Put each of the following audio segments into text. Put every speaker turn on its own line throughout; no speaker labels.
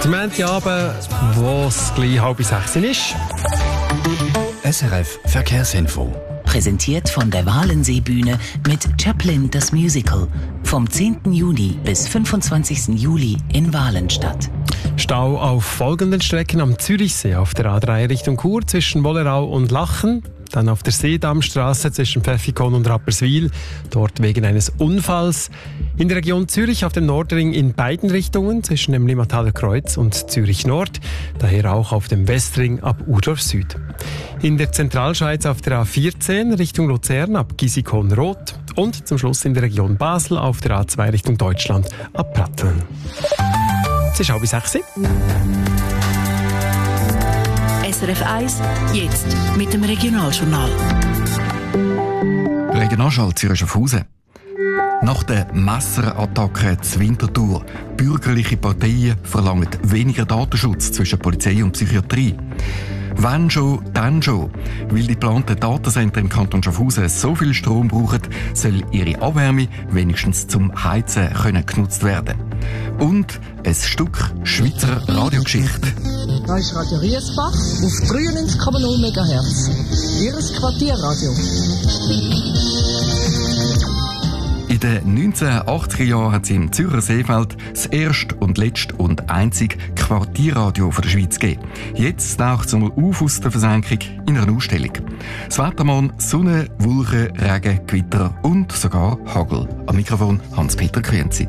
Der Montagabend, wo es gleich 5:30 ist.
SRF Verkehrsinfo.
Präsentiert von der Walenseebühne mit Chaplin das Musical. Vom 10. Juni bis 25. Juli in Walenstadt.
Stau auf folgenden Strecken am Zürichsee auf der A3 Richtung Chur zwischen Wollerau und Lachen. Dann auf der Seedammstraße zwischen Pfäffikon und Rapperswil, dort wegen eines Unfalls. In der Region Zürich auf dem Nordring in beiden Richtungen zwischen dem Limmataler Kreuz und Zürich Nord, daher auch auf dem Westring ab Urdorf Süd. In der Zentralschweiz auf der A14 Richtung Luzern ab Gisikon-Rot und zum Schluss in der Region Basel auf der A2 Richtung Deutschland ab Pratteln. Es ist 5:30.
SRF 1, jetzt mit dem Regionaljournal.
Regionalschall Zürich-Schaffhausen. Nach der Messerattacke zu Winterthur. Bürgerliche Parteien verlangen weniger Datenschutz zwischen Polizei und Psychiatrie. Wenn schon, dann schon. Weil die geplanten Datencenter im Kanton Schaffhausen so viel Strom brauchen, soll ihre Abwärme wenigstens zum Heizen genutzt werden. Und ein Stück Schweizer Radiogeschichte.
Da ist Radio Riesbach auf 93,0 MHz. Ihres Quartierradio.
In den 1980er Jahren hat es im Zürcher Seefeld das erste und letzte und einzige Quartierradio der Schweiz gegeben. Jetzt taucht es einmal auf aus der Versenkung in einer Ausstellung. Das Wettermann, Sonne, Wolken, Regen, Gewitter und sogar Hagel. Am Mikrofon Hans-Peter Quienzi.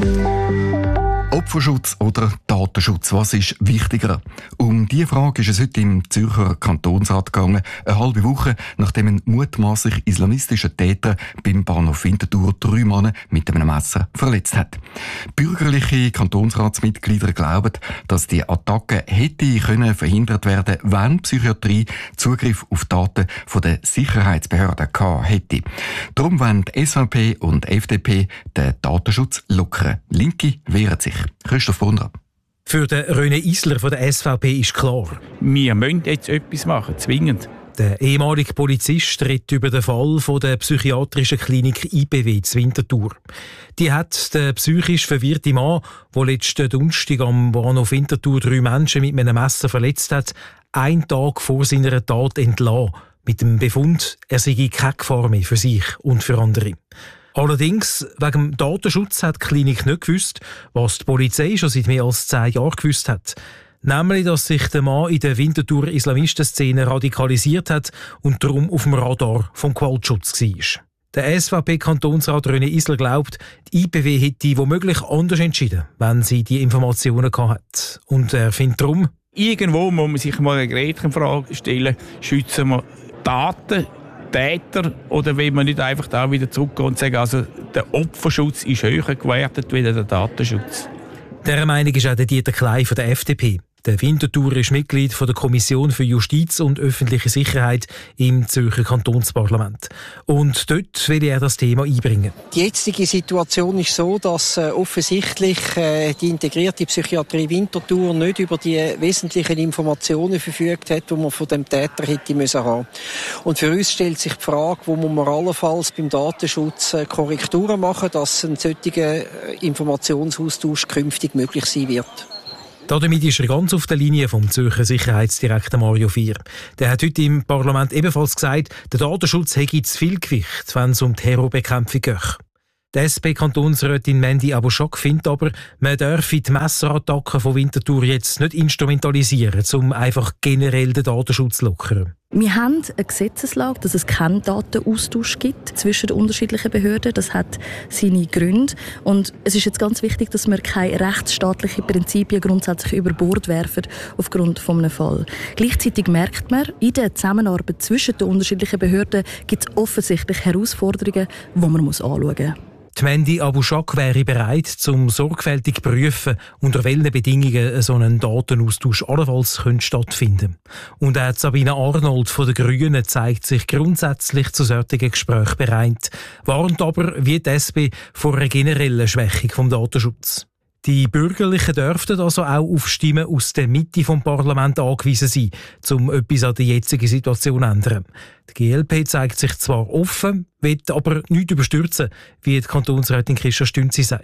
Opferschutz oder Datenschutz, was ist wichtiger? Um diese Frage ist es heute im Zürcher Kantonsrat gegangen, eine halbe Woche nachdem ein mutmaßlich islamistischer Täter beim Bahnhof Winterthur 3 Männer mit einem Messer verletzt hat. Bürgerliche Kantonsratsmitglieder glauben, dass die Attacke hätte verhindert werden, wenn die Psychiatrie Zugriff auf Daten von der Sicherheitsbehörden gehabt hätte. Darum wollen die SVP und FDP den Datenschutz lockern. Linke wehren sich. Christoph Brunner.
Für den René Isler von der SVP ist klar:
wir müssen jetzt etwas machen, zwingend.
Der ehemalige Polizist redet über den Fall von der psychiatrischen Klinik IBW zu Winterthur. Die hat den psychisch verwirrten Mann, der letzten Donnerstag am Bahnhof Winterthur 3 Menschen mit einem Messer verletzt hat, einen Tag vor seiner Tat entlassen. Mit dem Befund, er sei keine Gefahr mehr für sich und für andere. Allerdings, wegen dem Datenschutz hat die Klinik nicht gewusst, was die Polizei schon seit mehr als 10 Jahren gewusst hat. Nämlich, dass sich der Mann in der Winterthur Islamistenszene radikalisiert hat und darum auf dem Radar vom Gewaltschutz war. Der SVP-Kantonsrat René Isler glaubt, die IBW hätte womöglich anders entschieden, wenn sie die Informationen gehabt hat. Und er findet darum:
irgendwo muss man sich mal eine Gretchenfrage stellen. Schützen wir Daten, Täter, oder will man nicht einfach da wieder zurückgehen und sagen, also der Opferschutz ist höher gewertet wie der Datenschutz?
Dieser Meinung ist auch der Dieter Klei von der FDP. Der Winterthur ist Mitglied von der Kommission für Justiz und öffentliche Sicherheit im Zürcher Kantonsparlament. Und dort will er das Thema einbringen.
Die jetzige Situation ist so, dass offensichtlich die integrierte Psychiatrie Winterthur nicht über die wesentlichen Informationen verfügt hat, die man von dem Täter hätte müssen haben. Und für uns stellt sich die Frage, wo man allenfalls beim Datenschutz Korrekturen machen, dass ein solcher Informationsaustausch künftig möglich sein wird.
Damit ist er ganz auf der Linie vom Zürcher Sicherheitsdirektor Mario Vier. Der hat heute im Parlament ebenfalls gesagt, der Datenschutz hätte zu viel Gewicht, wenn es um die Terrorbekämpfung geht. Die SP-Kantonsrätin Mandy Abouchak findet aber, man dürfe die Messerattacken von Winterthur jetzt nicht instrumentalisieren, um einfach generell den Datenschutz zu lockern.
Wir haben eine Gesetzeslage, dass es keinen Datenaustausch gibt zwischen den unterschiedlichen Behörden. Das hat seine Gründe. Und es ist jetzt ganz wichtig, dass wir keine rechtsstaatlichen Prinzipien grundsätzlich über Bord werfen aufgrund von einem Fall. Gleichzeitig merkt man, in der Zusammenarbeit zwischen den unterschiedlichen Behörden gibt es offensichtlich Herausforderungen, die man anschauen muss.
Die Mandy Abouchak wäre bereit, zum sorgfältig prüfen, unter welchen Bedingungen so ein Datenaustausch allenfalls stattfinden könnte. Und auch Sabine Arnold von den Grünen zeigt sich grundsätzlich zu solchen Gesprächen bereit, warnt aber, wie die SP, vor einer generellen Schwächung des Datenschutzes. Die Bürgerlichen dürften also auch auf Stimmen aus der Mitte des Parlaments angewiesen sein, um etwas an der jetzigen Situation zu ändern. Die GLP zeigt sich zwar offen, will aber nichts überstürzen, wie die Kantonsrätin Christa Stünzi sagt.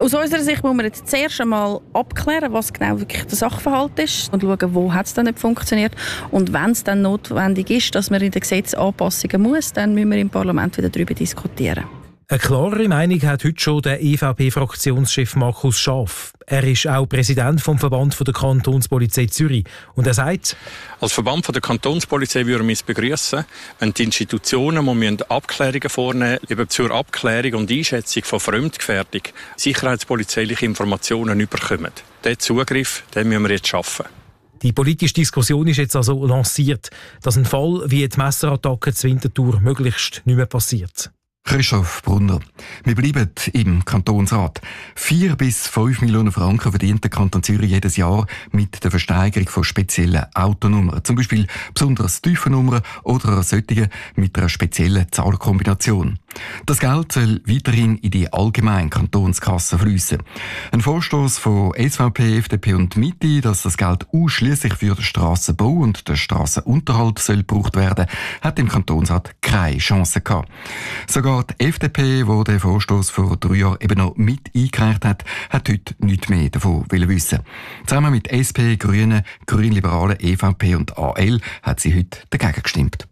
Aus unserer Sicht muss man jetzt zuerst einmal abklären, was genau wirklich der Sachverhalt ist und schauen, wo hat es dann nicht funktioniert. Und wenn es dann notwendig ist, dass man in den Gesetzen Anpassungen muss, dann müssen wir im Parlament wieder darüber diskutieren.
Eine klare Meinung hat heute schon der EVP-Fraktionschef Markus Schaaf. Er ist auch Präsident vom Verband der Kantonspolizei Zürich. Und er sagt:
Als Verband der Kantonspolizei würden wir es begrüßen, wenn die Institutionen, die Abklärungen vornehmen müssen, eben zur Abklärung und Einschätzung von Fremdgefährdung sicherheitspolizeiliche Informationen überkommen. Diesen Zugriff, den müssen wir jetzt schaffen.
Die politische Diskussion ist jetzt also lanciert, dass ein Fall wie die Messerattacke zu Winterthur möglichst nicht mehr passiert.
Christoph Brunner. Wir bleiben im Kantonsrat. 4 bis 5 Millionen Franken verdient der Kanton Zürich jedes Jahr mit der Versteigerung von speziellen Autonummern. Zum Beispiel besonders tiefe Nummern oder solche mit einer speziellen Zahlkombination. Das Geld soll weiterhin in die allgemeine Kantonskasse fließen. Ein Vorstoß von SVP, FDP und Mitte, dass das Geld ausschließlich für den Strassenbau und den Strassenunterhalt soll gebraucht werden, hat im Kantonsrat keine Chance gehabt. Sogar die FDP, die den Vorstoß vor 3 Jahren eben noch mit eingereicht hat heute nichts mehr davon wissen. Zusammen mit SP, Grünen, Grünliberalen, EVP und AL hat sie heute dagegen gestimmt.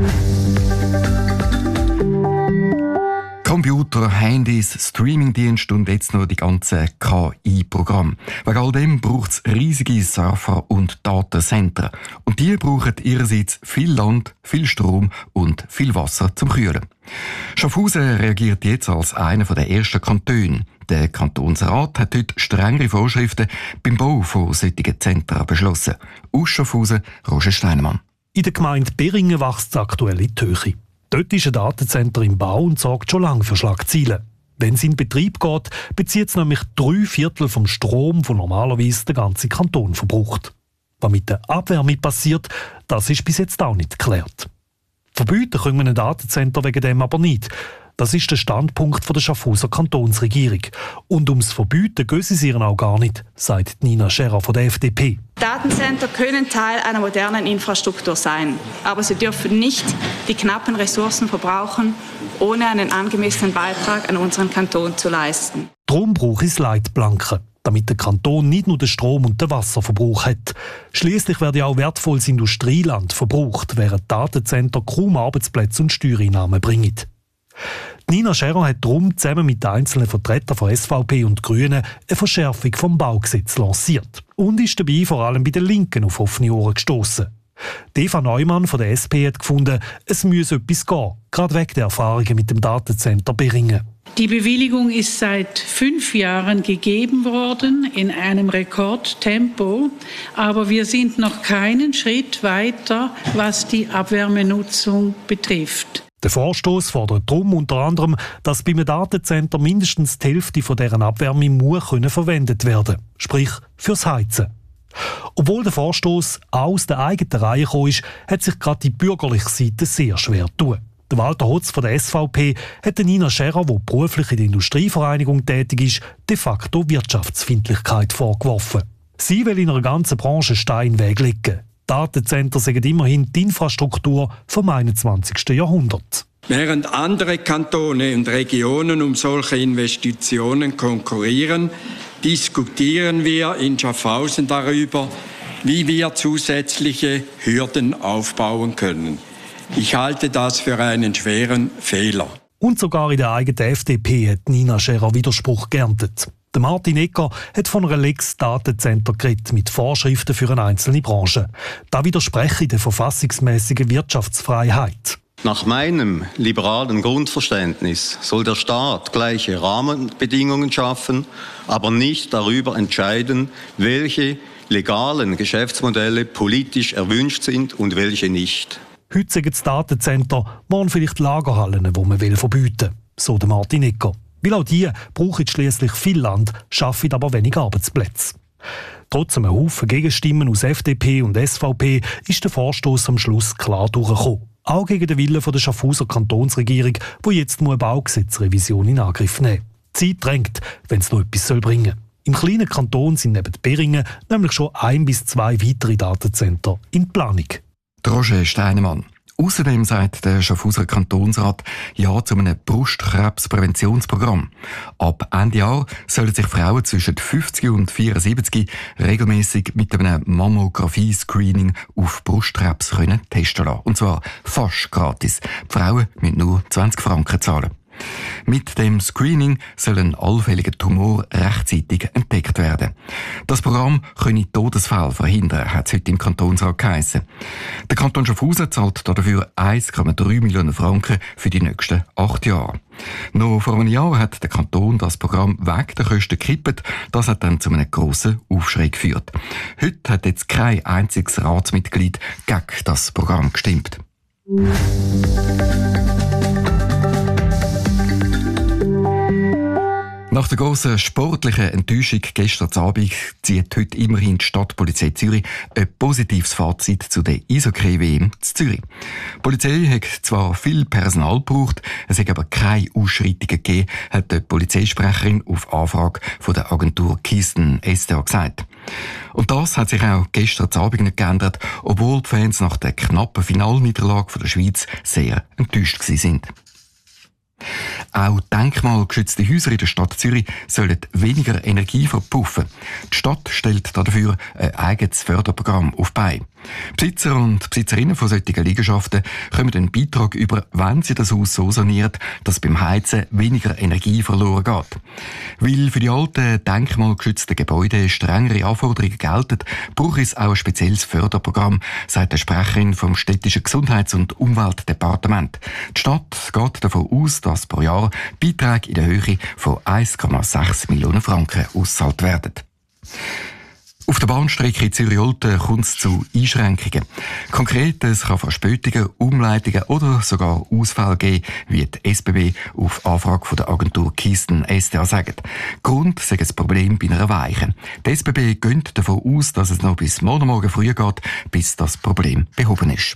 Computer, Handys, Streamingdienste und jetzt noch die ganzen KI-Programme. Wegen all dem braucht es riesige Server- und Datencenter. Und die brauchen ihrerseits viel Land, viel Strom und viel Wasser zum Kühlen. Schaffhausen reagiert jetzt als einer der ersten Kantone. Der Kantonsrat hat heute strengere Vorschriften beim Bau von solchen Zentren beschlossen. Aus Schaffhausen, Roger Steinemann.
In der Gemeinde Beringen wächst es aktuell in die Höhe. Dort ist ein Datencenter im Bau und sorgt schon lange für Schlagzeilen. Wenn es in Betrieb geht, bezieht es nämlich 3/4 vom Strom, den normalerweise der ganze Kanton verbraucht. Was mit der Abwärme passiert, das ist bis jetzt auch nicht geklärt. Verbieten können wir ein Datencenter wegen dem aber nicht. Das ist der Standpunkt der Schaffhauser Kantonsregierung. Und ums Verbieten gehen sie sich auch gar nicht, sagt Nina Scherer von der FDP.
Datencenter können Teil einer modernen Infrastruktur sein, aber sie dürfen nicht die knappen Ressourcen verbrauchen, ohne einen angemessenen Beitrag an unseren Kanton zu leisten.
Darum brauche es Leitplanken, damit der Kanton nicht nur den Strom- und den Wasserverbrauch hat. Schliesslich wird ja auch wertvolles Industrieland verbraucht, während Datencenter kaum Arbeitsplätze und Steuereinnahmen bringen. Nina Scherer hat darum zusammen mit den einzelnen Vertretern von SVP und Grünen eine Verschärfung vom Baugesetz lanciert und ist dabei vor allem bei den Linken auf offene Ohren gestossen. Eva Neumann von der SP hat gefunden, es müsse etwas gehen, gerade wegen der Erfahrungen mit dem Datencenter Beringen.
Die Bewilligung ist seit 5 Jahren gegeben worden, in einem Rekordtempo, aber wir sind noch keinen Schritt weiter, was die Abwärmenutzung betrifft.
Der Vorstoß fordert darum unter anderem, dass beim Datencenter mindestens die Hälfte von deren Abwärme muss verwendet werden, sprich fürs Heizen. Obwohl der Vorstoß auch aus der eigenen Reihe gekommen ist, hat sich gerade die bürgerliche Seite sehr schwer getan. Der Walter Hotz von der SVP hat Nina Scherer, die beruflich in der Industrievereinigung tätig ist, de facto Wirtschaftsfeindlichkeit vorgeworfen. Sie will in einer ganzen Branche Stein weglegen. Datencenter sind immerhin die Infrastruktur vom 21. Jahrhundert.
Während andere Kantone und Regionen um solche Investitionen konkurrieren, diskutieren wir in Schaffhausen darüber, wie wir zusätzliche Hürden aufbauen können. Ich halte das für einen schweren Fehler.
Und sogar in der eigenen FDP hat Nina Scherer Widerspruch geerntet. Der Martin Egger hat von einer Lex Datencenter geredet mit Vorschriften für eine einzelne Branche. Das widerspreche der verfassungsmäßigen Wirtschaftsfreiheit.
Nach meinem liberalen Grundverständnis soll der Staat gleiche Rahmenbedingungen schaffen, aber nicht darüber entscheiden, welche legalen Geschäftsmodelle politisch erwünscht sind und welche nicht.
Heute sind das Datencenter, morgen vielleicht Lagerhallen, die man verbieten will, so der Martin Egger. Weil auch die brauchen schliesslich viel Land, schaffen aber wenig Arbeitsplätze. Trotz einem Haufen Gegenstimmen aus FDP und SVP ist der Vorstoß am Schluss klar durchgekommen. Auch gegen den Willen der Schaffhauser Kantonsregierung, die jetzt eine Baugesetzrevision in Angriff nehmen. Die Zeit drängt, wenn es noch etwas bringen soll. Im kleinen Kanton sind neben Beringen nämlich schon 1 bis 2 weitere Datencenter in Planung.
Roger Steinemann. Außerdem sagt der Schaffhauser Kantonsrat Ja zu einem Brustkrebspräventionsprogramm. Ab Ende Jahr sollen sich Frauen zwischen 50 und 74 regelmäßig mit einem Mammographie-Screening auf Brustkrebs testen lassen. Und zwar fast gratis. Die Frauen müssen nur 20 Franken zahlen. Mit dem Screening soll ein allfälliger Tumor rechtzeitig entdeckt werden. Das Programm könne Todesfälle verhindern, hat es heute im Kantonsrat geheissen. Der Kanton Schaffhausen zahlt dafür 1,3 Millionen Franken für die nächsten 8 Jahre. Noch vor einem Jahr hat der Kanton das Programm wegen der Kosten gekippt. Das hat dann zu einem grossen Aufschrei geführt. Heute hat jetzt kein einziges Ratsmitglied gegen das Programm gestimmt. Nach der grossen sportlichen Enttäuschung gestern Abend zieht heute immerhin die Stadtpolizei Zürich ein positives Fazit zu der Eishockey-WM zu Zürich. Die Polizei hat zwar viel Personal gebraucht, es hat aber keine Ausschreitungen gegeben, hat die Polizeisprecherin auf Anfrage von der Agentur Keystone SDA gesagt. Und das hat sich auch gestern Abend nicht geändert, obwohl die Fans nach der knappen Finalniederlage der Schweiz sehr enttäuscht sind. Auch denkmalgeschützte Häuser in der Stadt Zürich sollen weniger Energie verpuffen. Die Stadt stellt dafür ein eigenes Förderprogramm auf die Beine. Besitzer und Besitzerinnen von solchen Liegenschaften kommen einen Beitrag über, wenn sie das Haus so saniert, dass beim Heizen weniger Energie verloren geht. Weil für die alten denkmalgeschützten Gebäude strengere Anforderungen gelten, braucht es auch ein spezielles Förderprogramm, sagt der Sprecherin vom städtischen Gesundheits- und Umweltdepartement. Die Stadt geht davon aus, dass pro Jahr Beiträge in der Höhe von 1,6 Millionen Franken ausgezahlt werden. Auf der Bahnstrecke Zürich-Olten kommt es zu Einschränkungen. Konkret, es kann Verspätungen, Umleitungen oder sogar Ausfälle geben, wie die SBB auf Anfrage von der Agentur Keystone SDA sagt. Grund sei ein Problem bei einer Weiche. Die SBB geht davon aus, dass es noch bis morgen früh geht, bis das Problem behoben ist.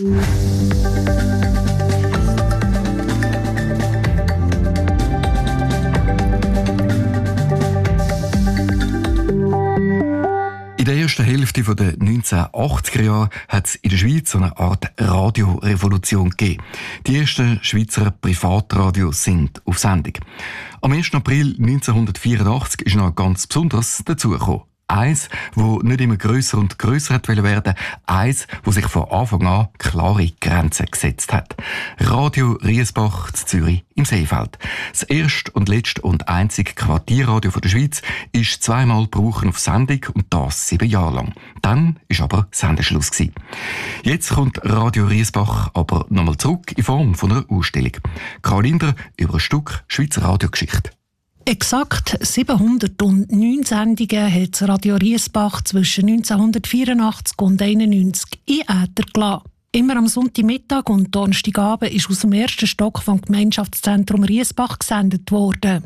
In der ersten Hälfte der 1980er Jahre hat es in der Schweiz so eine Art Radiorevolution gegeben. Die ersten Schweizer Privatradios sind auf Sendung. Am 1. April 1984 ist noch ganz Besonderes dazugekommen. Eins, wo nicht immer grösser und grösser hat werden, eins, wo sich von Anfang an klare Grenzen gesetzt hat. Radio Riesbach zu Zürich im Seefeld. Das erste und letzte und einzige Quartierradio der Schweiz ist zweimal gebrauchen auf Sendung und das 7 Jahre lang. Dann ist aber Sendeschluss gewesen. Jetzt kommt Radio Riesbach aber nochmal zurück in Form von einer Ausstellung. Karl Linder über ein Stück Schweizer Radiogeschichte.
Exakt 709 Sendungen hat das Radio Riesbach zwischen 1984 und 1991 in Äther gelassen. Immer am Sonntagmittag und Donnerstagabend ist aus dem ersten Stock vom Gemeinschaftszentrum Riesbach gesendet worden.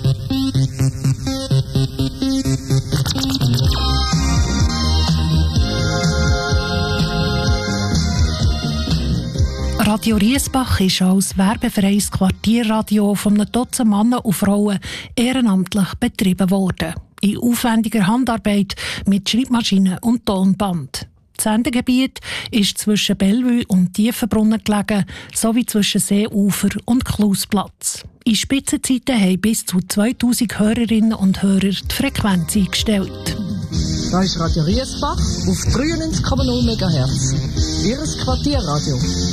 Radio Riesbach ist als werbefreies Quartierradio von einem Dutzend Männern und Frauen ehrenamtlich betrieben worden. In aufwendiger Handarbeit mit Schreibmaschine und Tonband. Das Sendegebiet ist zwischen Bellevue und Tiefenbrunnen gelegen, sowie zwischen Seeufer und Klausplatz. In Spitzenzeiten haben bis zu 2000 Hörerinnen und Hörer die Frequenz eingestellt.
Da ist Radio Riesbach auf 93,0 MHz. Ihres Quartierradio.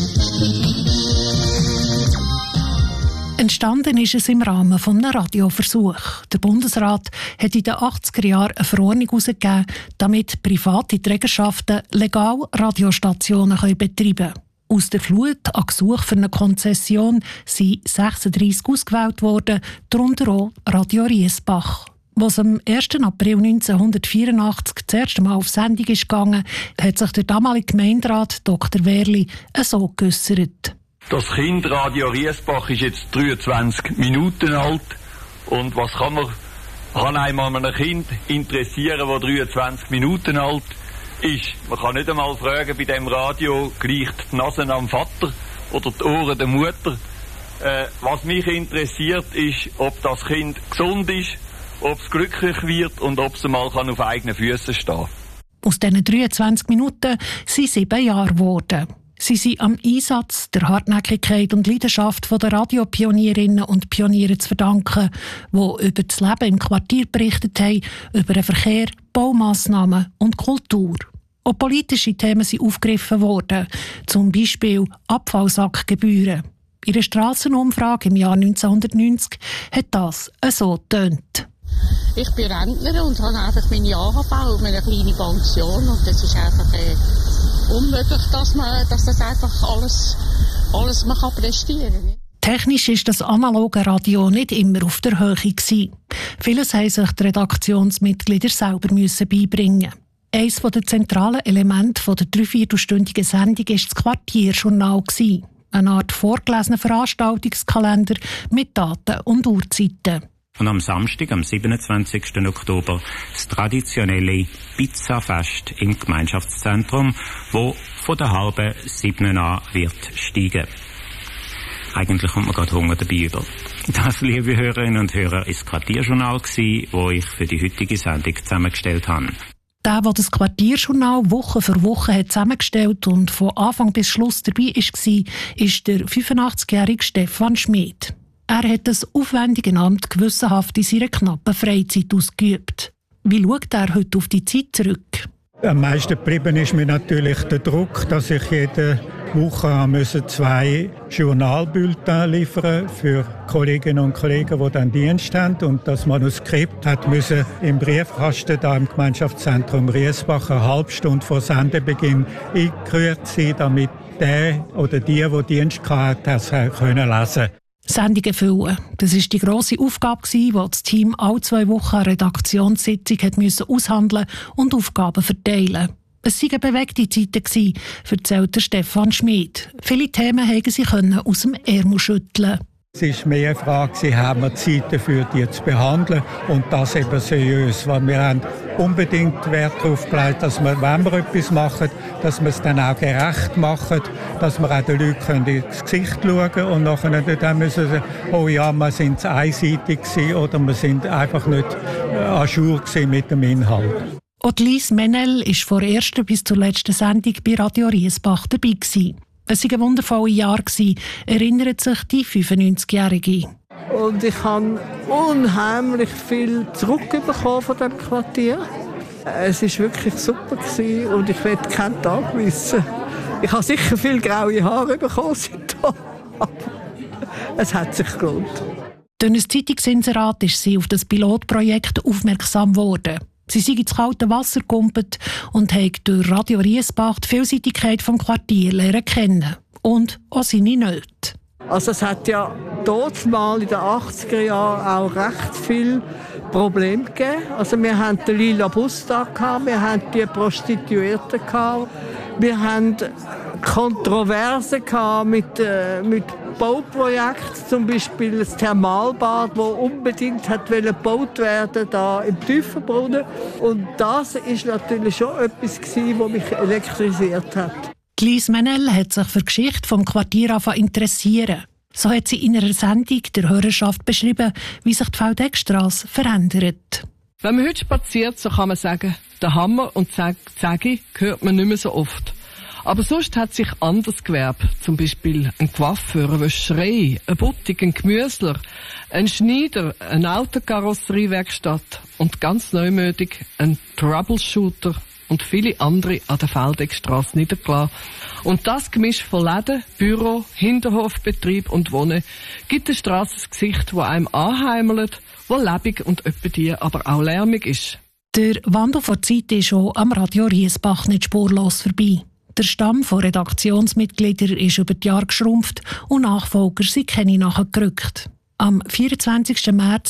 Entstanden ist es im Rahmen eines Radioversuchs. Der Bundesrat hat in den 80er Jahren eine Verordnung herausgegeben, damit private Trägerschaften legal Radiostationen betreiben können. Aus der Flut an Gesuchen für eine Konzession sind 36 ausgewählt worden, darunter auch Radio Riesbach. Als am 1. April 1984 das erste Mal auf Sendung ging, hat sich der damalige Gemeinderat Dr. Wehrli so geäussert.
Das Kind Radio Riesbach ist jetzt 23 Minuten alt. Und was kann einem an einem Kind interessieren, das 23 Minuten alt ist? Man kann nicht einmal fragen, bei dem Radio gleicht die Nase am Vater oder die Ohren der Mutter. Was mich interessiert ist, ob das Kind gesund ist, ob es glücklich wird und ob es mal auf eigenen Füßen stehen kann.
Aus diesen 23 Minuten sind 7 Jahre geworden. Sie sind am Einsatz, der Hartnäckigkeit und Leidenschaft der Radiopionierinnen und Pioniere zu verdanken, die über das Leben im Quartier berichtet haben, über den Verkehr, Baumassnahmen und Kultur. Auch politische Themen sind aufgegriffen worden, zum Beispiel Abfallsackgebühren. In einer Strassenumfrage im Jahr 1990 hat das so getönt.
Ich bin Rentner und habe einfach meine AHV und eine kleine Pension und das ist einfach unmöglich, dass das einfach alles man kann prestieren kann.
Technisch ist das analoge Radio nicht immer auf der Höhe gewesen. Vieles haben sich die Redaktionsmitglieder selber beibringen. Eines der zentralen Elemente der 3/4-stündigen Sendung war das Quartierjournal. Eine Art vorgelesener Veranstaltungskalender mit Daten und Uhrzeiten.
Und am Samstag, am 27. Oktober, das traditionelle Pizzafest im Gemeinschaftszentrum, wo von der 6:30 an wird steigen. Eigentlich kommt man gerade Hunger dabei über. Das, liebe Hörerinnen und Hörer, ist das Quartierjournal, das ich für die heutige Sendung zusammengestellt habe.
Der das Quartierjournal Woche für Woche hat zusammengestellt und von Anfang bis Schluss dabei war, ist der 85-jährige Stefan Schmid. Er hat das aufwendige Amt gewissenhaft in seiner knappen Freizeit ausgeübt. Wie schaut er heute auf die Zeit zurück?
Am meisten geblieben ist mir natürlich der Druck, dass ich jede Woche 2 Journalbulletins liefern für Kolleginnen und Kollegen, die dann Dienst haben. Und das Manuskript musste im Briefkasten da im Gemeinschaftszentrum Riesbach eine halbe Stunde vor Sendebeginn eingerührt sein, damit der oder die Dienst hatte, das lesen können.
Sendungen füllen. Das war die grosse Aufgabe, die das Team alle 2 Wochen eine Redaktionssitzung aushandeln und Aufgaben verteilen. Es waren bewegte Zeiten, erzählt Stefan Schmid. Viele Themen konnten sie aus dem Ärmel schütteln.
Es war mehr eine Frage, haben wir Zeit dafür, die zu behandeln und das eben seriös. Weil wir haben unbedingt Wert darauf gelegt, dass wir, wenn wir etwas machen, dass wir es dann auch gerecht machen, dass wir auch den Leuten ins Gesicht schauen können und nachher dann müssen sie sagen, oh ja, wir sind einseitig gewesen oder wir sind einfach nicht à jour mit dem Inhalt.
Und Lise Menel war von der ersten bis zur letzten Sendung bei Radio Riesbach dabei gewesen. Es waren wundervolle Jahre, erinnert sich die 95-Jährige.
Und ich habe unheimlich viel zurückbekommen von diesem Quartier. Es war wirklich super und ich werde keinen Tag missen. Ich habe sicher viele graue Haare bekommen seitdem, aber es hat sich gelohnt.
Durch ein Zeitungsinserat ist sie auf das Pilotprojekt aufmerksam geworden. Sie sind ins kalte Wasser gekumpelt und haben durch Radio Riesbach die Vielseitigkeit des Quartiers lernen kennen. Und auch seine Nöte.
Also es hat ja dort mal in den 80er Jahren auch recht viele Probleme gegeben. Also wir hatten den lila Bus da, wir hatten die Prostituierten, wir hatten Kontroversen mit Bauprojekten, zum Beispiel das Thermalbad, das unbedingt gebaut werden da im Tiefenbrunnen. Und das war natürlich schon etwas, was mich elektrisiert hat.
Lise Menel hat sich für die Geschichte des Quartiers interessieren. So hat sie in einer Sendung der Hörerschaft beschrieben, wie sich die Feldegstrasse verändert.
Wenn man heute spaziert, so kann man sagen, der Hammer und Säge hört man nicht mehr so oft. Aber sonst hat sich anders Gewerbe, zum Beispiel ein Coiffeur, eine Wäscherei, ein Buttig, ein Gemüsler, ein Schneider, eine Autokarosseriewerkstatt und ganz neumütig ein Troubleshooter und viele andere an der Feldegstrasse niedergelassen. Und das Gemisch von Läden, Büro, Hinterhofbetrieb und Wohnen gibt der Strasse ein Gesicht, das einem anheimelt, das lebendig und öppe aber auch lärmig ist.
Der Wandel der Zeit ist schon am Radio Riesbach nicht spurlos vorbei. Der Stamm von Redaktionsmitgliedern ist über die Jahre geschrumpft und Nachfolger sind keine nachgerückt. Am 24. März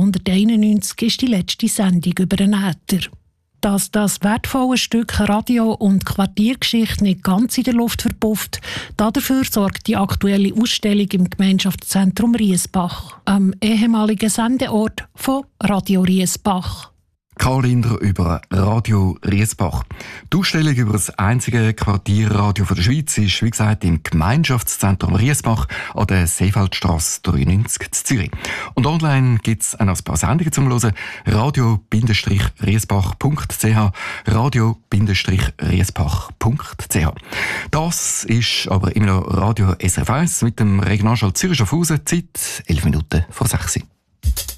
1991 ist die letzte Sendung über den Äther. Dass das wertvolle Stück Radio- und Quartiergeschichte nicht ganz in der Luft verpufft, dafür sorgt die aktuelle Ausstellung im Gemeinschaftszentrum Riesbach, am ehemaligen Sendeort von Radio Riesbach.
Karl Linder über Radio Riesbach. Die Ausstellung über das einzige Quartierradio der Schweiz ist, wie gesagt, im Gemeinschaftszentrum Riesbach an der Seefeldstrasse 93 in Zürich. Und online gibt es ein paar Sendungen zum Hören. radio-riesbach.ch radio-riesbach.ch. Das ist aber immer noch Radio SRF 1 mit dem Regionalschall Zürich Schaffhausen. Zeit 11 Minuten vor 6 Uhr.